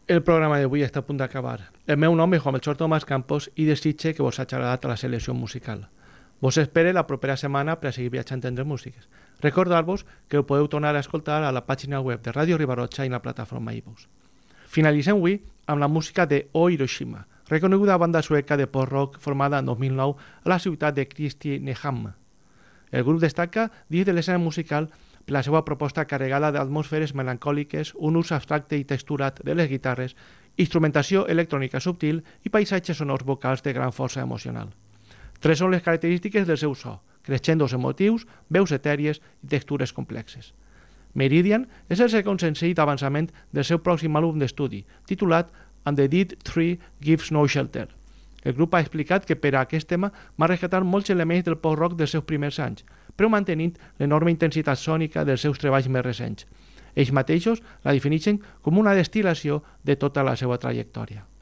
El programa d'avui està a punt d'acabar. El meu nom és Juan Melchor Tomàs Campos i desitge que vos hagi agradat la selecció musical. Vos espere la propera setmana per a seguir viatjant entre músiques. Recordar-vos que ho podeu tornar a escoltar a la pàgina web de Ràdio Ribarotxa i en la plataforma iVoox. Finalitzem avui amb la música de O Hiroshima, reconeguda banda sueca de post-rock formada en 2009 a la ciutat de Kristinehamn. El grup destaca dins de l'escena musical per la seva proposta carregada d'atmosferes melancòliques, un ús abstracte i texturat de les guitarres, instrumentació electrònica subtil i paisatges sonors vocals de gran força emocional. Tres són les característiques del seu so: crescendos emotius, veus etèries i textures complexes. Meridian és el segon senzill d'avançament del seu pròxim àlbum d'estudi, titulat And the Dead Tree Gives No Shelter. El grup ha explicat que per a aquest tema va rescatar molts elements del post-rock dels seus primers anys, però mantenint l'enorme intensitat sònica dels seus treballs més recents. Ells mateixos la defineixen com una destil·lació de tota la seva trajectòria.